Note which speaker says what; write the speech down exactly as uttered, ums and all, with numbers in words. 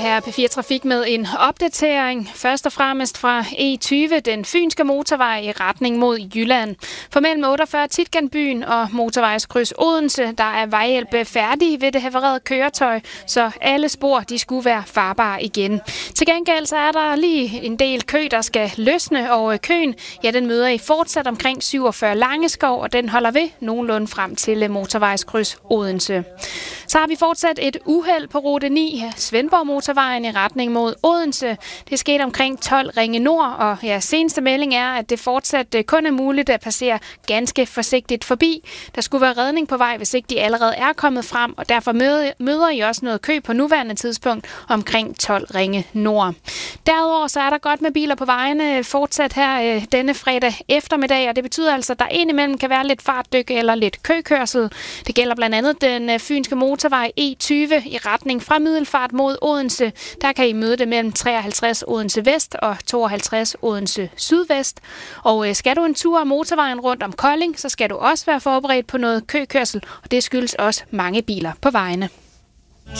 Speaker 1: her P fire Trafik med en opdatering. Først og fremmest fra E tyve, den fynske motorvej i retning mod Jylland. For mellem otteogfyrre Titganbyen og motorvejskryds Odense, der er vejhjælp færdig ved det havererede køretøj, så alle spor de skulle være farbare igen. Til gengæld så er der lige en del kø, der skal løsne, og køen, ja, den møder I fortsat omkring syvogfyrre Langeskov, og den holder ved nogenlunde frem til motorvejskryds Odense. Så har vi fortsat et uheld på rute ni, Svendborg Motorvejen i retning mod Odense. Det skete omkring tolv Ringe Nord, og ja, seneste melding er, at det fortsat kun er muligt at passere ganske forsigtigt forbi. Der skulle være redning på vej, hvis ikke de allerede er kommet frem, og derfor møder I også noget kø på nuværende tidspunkt omkring tolv Ringe Nord. Derudover så er der godt med biler på vejene fortsat her denne fredag eftermiddag, og det betyder altså, at der indimellem kan være lidt fartdyk eller lidt køkørsel. Det gælder blandt andet den fynske motorvej E tyve i retning fra Middelfart mod Odense. Der kan I møde det mellem treoghalvtreds Odense Vest og tooghalvtreds Odense Sydvest. Og skal du en tur af motorvejen rundt om Kolding, så skal du også være forberedt på noget køkørsel, og det skyldes også mange biler på vejene.